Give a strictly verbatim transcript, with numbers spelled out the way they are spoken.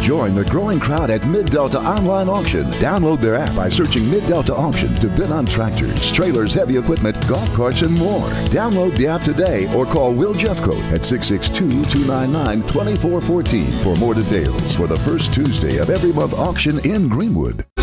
Join the growing crowd at Mid-Delta Online Auction. Download their app by searching Mid-Delta Auction to bid on tractors, trailers, heavy equipment, golf carts, and more. Download the app today or call Will Jeffcoat at six six two, two nine nine, two four one four for more details for the first Tuesday of every month auction in Greenwood.